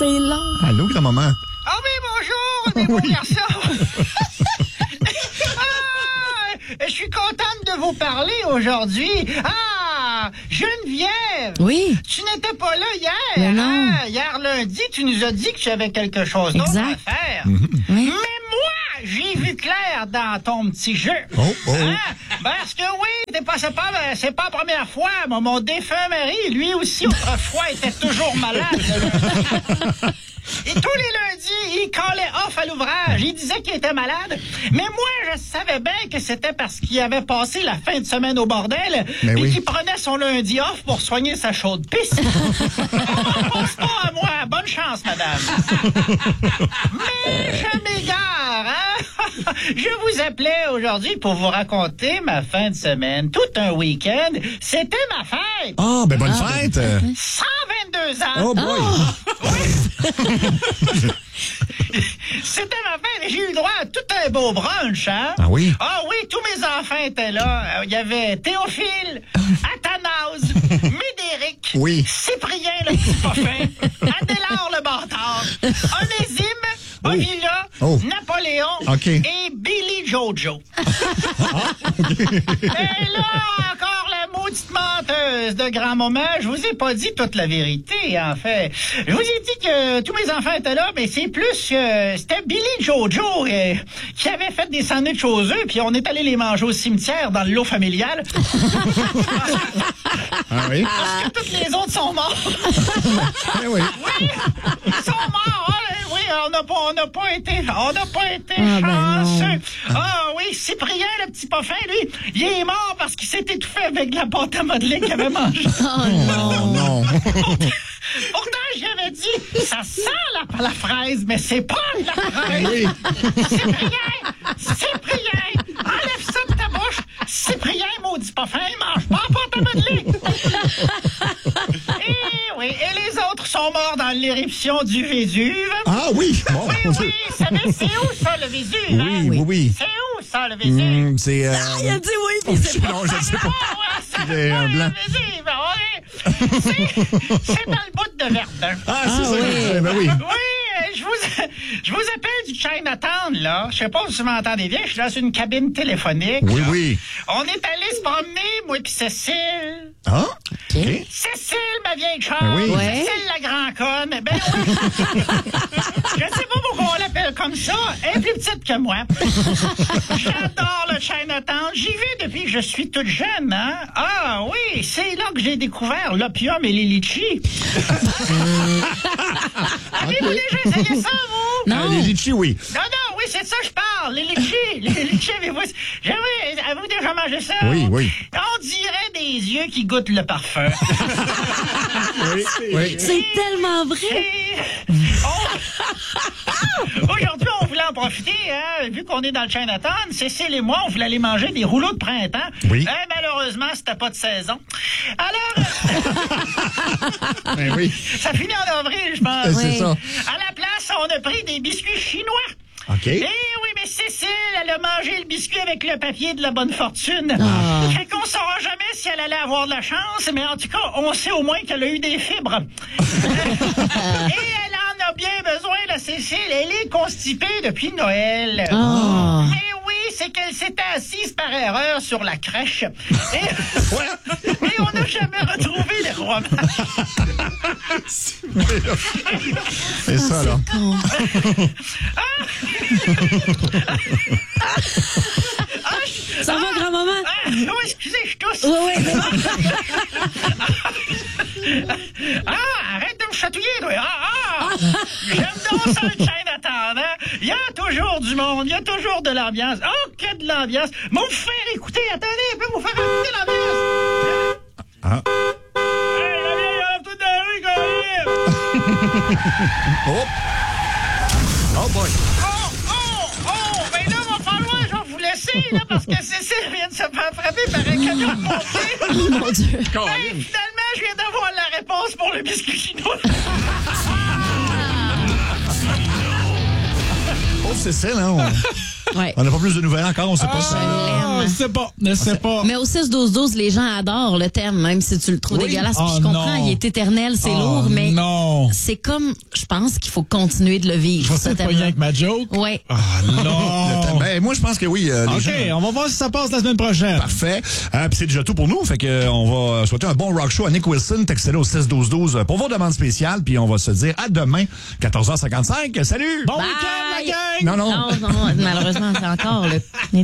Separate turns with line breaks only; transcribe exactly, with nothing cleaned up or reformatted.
c'est long.
Allô, grand-maman?
Ah oui, bonjour, mes beaux garçons. Ah, je suis contente de vous parler aujourd'hui. Ah, Geneviève.
Oui.
Tu n'étais pas là hier.
Mais non.
Hein? Hier lundi, tu nous as dit que tu avais quelque chose d'autre
Exact.
à faire.
Oui.
Mais moi, j'ai vu clair dans ton petit jeu.
Oh, oh.
Hein? Parce que oui, t'es pas, c'est pas, c'est pas la première fois. Moi, mon défunt mari, lui aussi, autrefois, était toujours malade. Et tous les lundis, il collait off à l'ouvrage. Il disait qu'il était malade. Mais moi, je savais bien que c'était parce qu'il avait passé la fin de semaine au bordel
Mais
et
oui.
qu'il prenait son lundi off pour soigner sa chaude pisse. On pense pas à moi. Bonne chance, madame. Mais je m'égare, hein? Je vous appelais aujourd'hui pour vous raconter ma fin de semaine. Tout un week-end. C'était ma fête.
Ah, ben bonne fête!
cent vingt-deux ans.
Oh boy!
C'était ma fête et j'ai eu le droit à tout un beau brunch, hein?
Ah oui?
Ah oui, tous mes enfants étaient là. Il y avait Théophile, Athanase, Médéric,
Oui.
Cyprien le petit parfum, Adélard le bâtard, Onésime,
Oh.
Ovila,
Oh.
Napoléon
OK.
et Billy Jojo. Et là, encore la maudite menteuse de grand-maman, je vous ai pas dit toute la vérité, en fait. Je vous ai dit que tous mes enfants étaient là, mais c'est plus que c'était Billy Jojo euh, qui avait fait des sandwichs aux œufs, puis on est allé les manger au cimetière dans le lot familial.
Ah oui?
Parce que toutes les autres sont morts.
Eh oui.
Oui, ils sont morts. hein, Oui, on n'a pas, on n'a pas été, on n'a pas été
Ah, ben
chanceux.
non.
Ah oui, Cyprien, le petit parfum, lui, il est mort parce qu'il s'est étouffé avec de la pâte à modeler qu'il avait mangée.
Oh non.
Non.
Pourtant, j'avais dit, ça sent la, la fraise, mais c'est pas de la fraise.
Oui.
Cyprien, Cyprien, enlève ça de ta bouche. Cyprien, maudit parfum, il mange pas la pâte à modeler. Et oui, et les autres sont morts dans l'éruption du Vésuve.
Ah oui! Bon.
Oui, oui, savez, c'est où ça, le Vésuve?
Oui,
hein?
oui, oui.
C'est où ça, le Vésuve?
Hum, c'est... Euh...
Il a dit oui, puis c'est pas.
Non, je ne sais pas.
Ah, ouais, c'est
J'ai
pas
un
le
blanc.
Vésuve, ouais. C'est c'est dans le bout de Verdun.
Ah, c'est
Ah,
ça.
oui.
Ben oui.
Oui, euh, je vous, je vous appelle du Chinatown, là. Je sais pas si vous m'entendez bien, je suis dans une cabine téléphonique.
Oui,
là.
oui.
On est allé se promener, moi et Cécile.
Ah?
OK.
Cécile, ma vieille chère.
Ben oui.
Ouais.
Cécile, la grand conne. Ben oui. Je sais pas pourquoi on l'appelle comme ça. Elle est plus petite que moi. J'adore le Chinatown. J'y vais depuis que je suis toute jeune, hein. Ah oui, c'est là que j'ai découvert l'opium et les litchis. Avez-vous déjà essayé ça, vous?
Non.
Euh, les litchis, oui.
Non, non, oui, c'est ça que je parle. Les litchis. Les litchis, avez-vous... Jamais... Avez-vous déjà mangé ça?
Oui, oui.
On dirait des yeux qui goûtent le parfum.
Oui, oui.
C'est tellement vrai.
Et on- Aujourd'hui, on voulait en profiter, hein, vu qu'on est dans le Chinatown. Cécile et moi, on voulait aller manger des rouleaux de printemps.
Oui.
Hein, malheureusement, c'était pas de saison. Alors,
Ben oui.
ça finit en avril, je pense.
Euh, C'est
Oui.
ça.
À la place, on a pris des biscuits chinois.
OK.
Eh oui, mais Cécile, elle a mangé le biscuit avec le papier de la bonne fortune.
Ah.
Fait qu'on saura jamais si elle allait avoir de la chance, mais en tout cas, on sait au moins qu'elle a eu des fibres. Et elle en a bien besoin, la Cécile. Elle est constipée depuis Noël.
Ah.
Mais oui, c'est qu'elle s'était assise par erreur sur la crèche. Et, et on n'a jamais retrouvé les romans.
C'est ça, là.
Con. Ça va, grand-maman?
Ah, oh, excusez, je tousse.
Oui, oui.
Ah, arrête de me chatouiller, toi. Ah, ah. J'aime donc ça, le Chinatown, hein. Il y a toujours du monde, il y a toujours de l'ambiance. Oh, que de l'ambiance. Moi, vous faire écouter, attendez, je peux vous faire écouter l'ambiance.
Ah.
Hey, la vieille, enlève tout dans la rue, Colin.
Oh. Oh boy.
Oh, oh, oh, ben là, va falloir, je vais vous laisser, là, parce que Cécile vient de se faire frapper par un camion de pompiers.
Oh, mon Dieu.
Hey, finalement, je viens d'avoir la réponse pour le biscuit chinois.
Oh, c'est ça, là. On...
Ouais.
On n'a pas plus de nouvelles encore, on sait pas
Je
ça.
Ah,
l'aime.
je sais pas, je sais pas.
Mais au six douze douze, les gens adorent le thème, même si tu le trouves
Oui.
dégueulasse. Puis
Oh
je comprends,
non.
il est éternel, c'est
Oh
lourd, mais
non.
c'est comme, je pense qu'il faut continuer de le
Je
vivre.
vais
ce
peut-être
thème-là.
pogner avec ma joke.
Ouais.
Ah non.
Ben, moi, je pense que oui. euh, les
OK,
gens-
on va voir si ça passe la semaine prochaine.
Parfait. Euh, Puis c'est déjà tout pour nous. Fait que euh, on va souhaiter un bon rock show à Nick Wilson. Textez-le au six douze douze pour vos demandes spéciales. Puis on va se dire à demain, quatorze heures cinquante-cinq. Salut!
Bon
Bye.
week-end, la gang!
Non, non.
Non, non, malheureusement, c'est encore le